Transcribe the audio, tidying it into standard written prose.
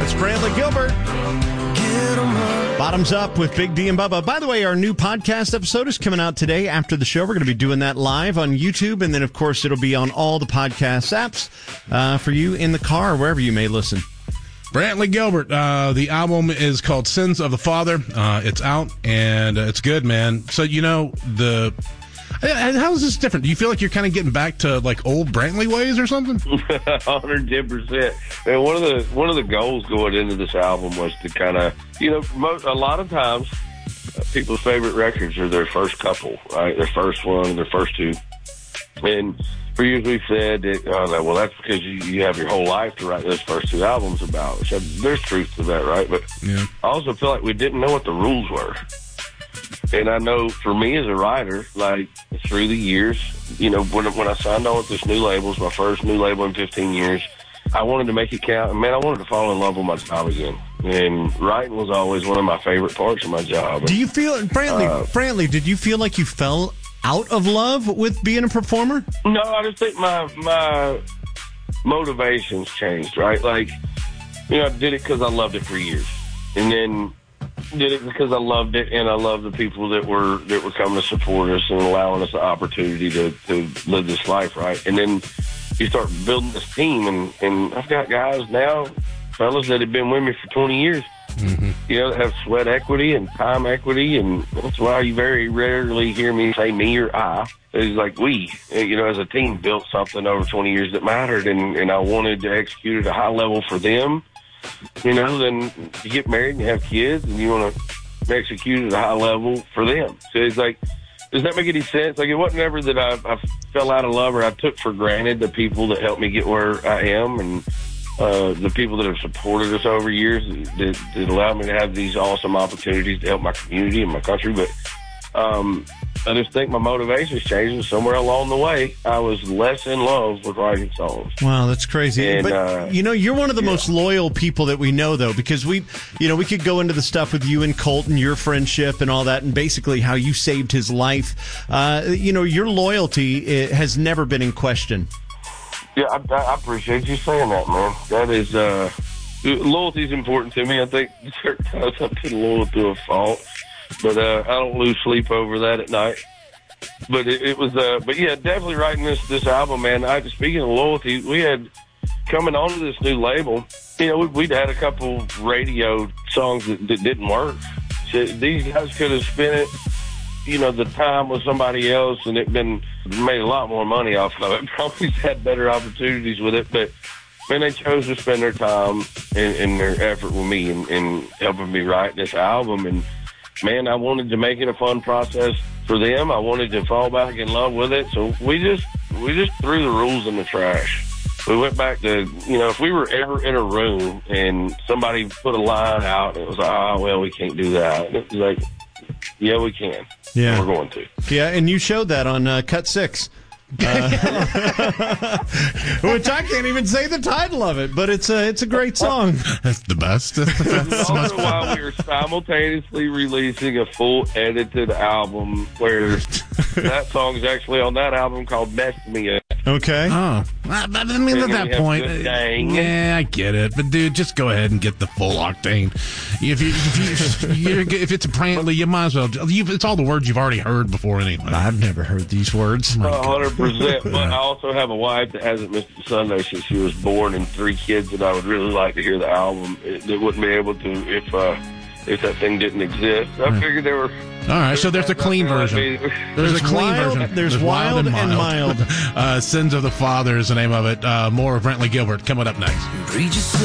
It's Brantley Gilbert. Bottoms Up with Big D and Bubba. By the way, our new podcast episode is coming out today after the show. We're going to be doing that live on YouTube, and then, of course, it'll be on all the podcast apps for you in the car or wherever you may listen. Brantley Gilbert. The album is called Sins of the Father. It's out, and it's good, man. So, how is this different? Do you feel like you're kind of getting back to like old Brantley ways or something? 110%. And one of the goals going into this album was to kind of, a lot of times people's favorite records are their first couple, right? Their first one, their first two. And for years we've said that, well, that's because you have your whole life to write those first two albums about. So there's truth to that, right? But yeah. I also feel like we didn't know what the rules were. And I know for me as a writer, like through the years, when I signed on with this new label, it's my first new label in 15 years, I wanted to make it count. And man, I wanted to fall in love with my job again. And writing was always one of my favorite parts of my job. Do you feel, Brantley, did you feel like you fell out of love with being a performer? No, I just think my motivations changed, right? Like, I did it because I loved it for years. And then did it because I loved it, and I love the people that were coming to support us and allowing us the opportunity to live this life, right? And then you start building this team, and I've got guys now, fellas that have been with me for 20 years, that have sweat equity and time equity, and that's why you very rarely hear me say me or I. It's like we, as a team, built something over 20 years that mattered, and I wanted to execute at a high level for them. Then you get married and you have kids and you want to execute at a high level for them. So it's like, does that make any sense? Like, it wasn't ever that I fell out of love or I took for granted the people that helped me get where I am and the people that have supported us over years that allowed me to have these awesome opportunities to help my community and my country. But I just think my motivations changed, and somewhere along the way, I was less in love with writing songs. Wow, that's crazy. And, but, you're one of the most loyal people that we know, though, because we could go into the stuff with you and Colton, your friendship and all that, and basically how you saved his life. Your loyalty has never been in question. Yeah, I appreciate you saying that, man. That is, loyalty is important to me. I think certain times I've been loyal to a fault. But I don't lose sleep over that at night. But it was, but yeah, definitely writing this album, man. Speaking of loyalty, we had coming onto this new label. We'd had a couple radio songs that didn't work. So these guys could have spent it, the time with somebody else, and made a lot more money off of it. Probably had better opportunities with it, but man, they chose to spend their time and their effort with me and helping me write this album. And man, I wanted to make it a fun process for them. I wanted to fall back in love with it. So we just threw the rules in the trash. We went back to, if we were ever in a room and somebody put a line out, it was like, well, we can't do that. And it was like, yeah, we can. Yeah. We're going to. Yeah, and you showed that on Cut 6. Which I can't even say the title of it, but it's a great song. That's the best. Also, while we were simultaneously releasing a full edited album, where that song is actually on that album called "Mess Me Up." Okay. Oh, I mean, at that point, yeah, I get it. But dude, just go ahead and get the full octane. If it's a Brantley, you might as well. It's all the words you've already heard before anyway. I've never heard these words. 100%. But I also have a wife that hasn't missed a Sunday since she was born, and 3 kids that I would really like to hear the album. That wouldn't be able to if that thing didn't exist. I figured there were. All right, so there's a clean version. There's a clean version. There's wild and mild. Sins of the Father is the name of it. More of Brantley Gilbert coming up next.